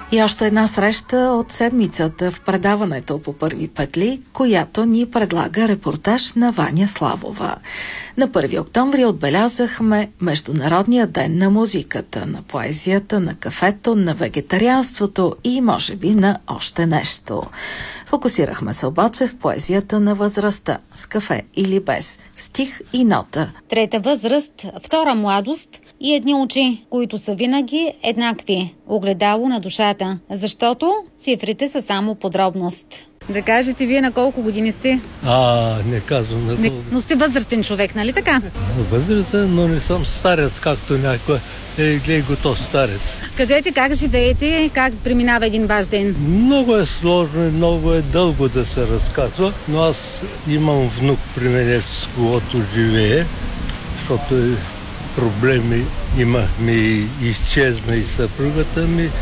И още една среща от седмицата в предаването по първи петли, която ни предлага репортаж на Ваня Славова. На 1 октомври отбелязахме Международния ден на музиката, на поезията, на кафето, на вегетарианството и може би на още нещо. Фокусирахме се обаче в поезията на възрастта, с кафе или без, стих и нота. Трета възраст, втора младост и едни очи, които са винаги еднакви. Огледало на душата, защото цифрите са само подробност. Да кажете, вие на колко години сте? Не казвам на колко. Но сте възрастен човек, нали така? Възрастен, но не съм старец, както някой. Гледай го то старец. Кажете как живеете, как преминава един ваш ден? Много е сложно и много е дълго да се разказва, но аз имам внук при мен, с когото живее, защото проблеми имахме и изчезна и съпругата ми.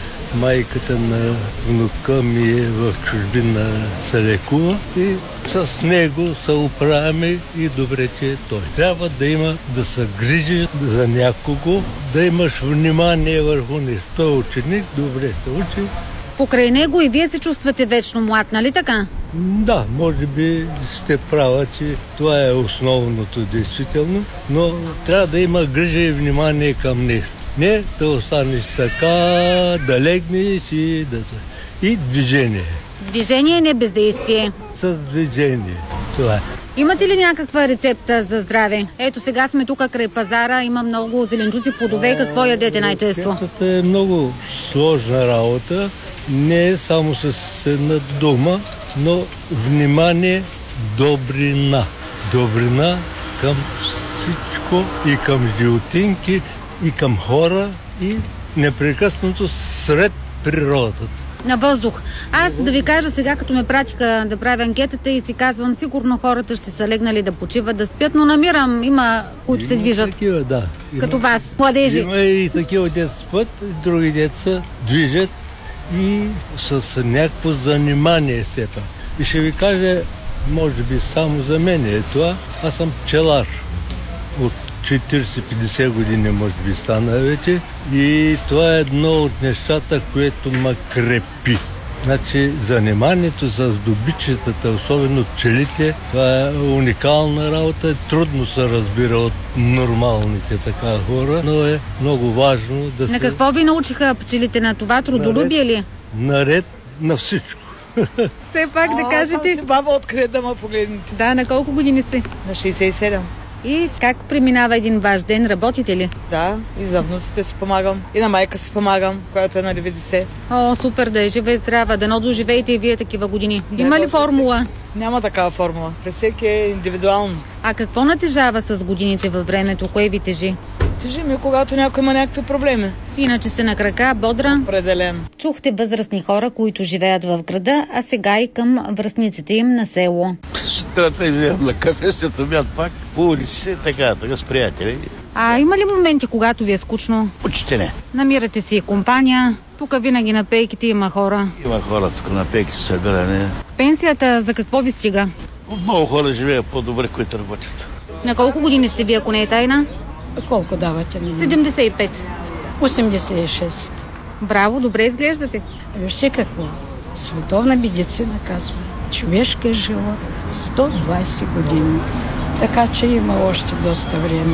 Майката на внука ми е в чужбина, се лекува и с него се оправяме и добре, че е той. Трябва да има, да се грижи за някого, да имаш внимание върху нещо. Той е ученик, добре се учи. Покрай него и вие се чувствате вечно млад, нали така? Да, може би сте права, че това е основното действително, но трябва да има грижа и внимание към нещо. Не да останеш така, да легнеш и да... И движение. Движение, не бездействие. С движение. Това е. Имате ли някаква рецепта за здраве? Ето сега сме тук край пазара, има много зеленчуци, плодове. Какво ядете най-често? Рецептата е много сложна работа. Не е само с една дума, но внимание, добрина. Добрина към всичко и към животинки, и към хора, и непрекъснато сред природата. На въздух. Аз да ви кажа сега, като ме пратиха да правя анкетата и си казвам, сигурно хората ще са легнали да почиват, да спят, но намирам, има които се движат. Такива, да. Като вас, младежи. Има и такива деца спят, и други деца движат и с някакво занимание все пак. И ще ви кажа, може би само за мен е това, аз съм пчелар. От 40-50 години може би стана вече и това е едно от нещата, което ме крепи. Значи заниманието с добичетата, особено пчелите, това е уникална работа, трудно се разбира от нормалните така хора, но е много важно да се... На какво ви научиха пчелите? На това трудолюбие ли? Наред на всичко. Все пак да кажете... Аз си баба открит да ме погледнете. Да, на колко години сте? На 67. И как преминава един ваш ден? Работите ли? Да, и за внуците си помагам. И на майка си помагам, която е на 90. О, супер, да е жива и здрава. Дано доживеете и вие такива години. Има ли формула? Няма такава формула. При всеки е индивидуално. А какво натежава с годините във времето? Кое ви тежи? Тежи ми, когато някой има някакви проблеми. Иначе сте на крака, бодра? Определено. Чухте възрастни хора, които живеят в града, а сега и към връстниците им на село. Сутринта излизам на кафе, ще тъмят пак по улиците, така с приятели. А има ли моменти, когато ви е скучно? Почти не. Намирате си компания. Тук винаги на пейките има хора. Има хора тук на пейки се събиране. Пенсията за какво ви стига? Много хора живеят по-добре, които работят. На колко години сте вие, ако не е тайна? Колко давате? 75. 86. Браво, добре изглеждате. Вижте какво. Световна медицина казва. Човешкият живот 120 години. Така че има още доста време.